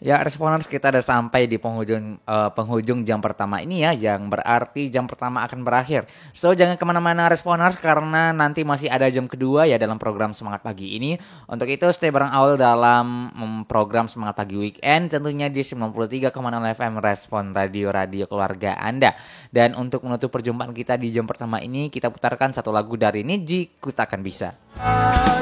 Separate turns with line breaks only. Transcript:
Ya, Responers, kita udah sampai di penghujung jam pertama ini ya, yang berarti jam pertama akan berakhir. So, jangan kemana-mana Responers, karena nanti masih ada jam kedua ya dalam program Semangat Pagi ini. Untuk itu, stay bareng Aul dalam program Semangat Pagi Weekend, tentunya di 93,0 FM Respon Radio Keluarga Anda. Dan untuk menutup perjumpaan kita di jam pertama ini, kita putarkan satu lagu dari Niji, Ku Takkan Bisa.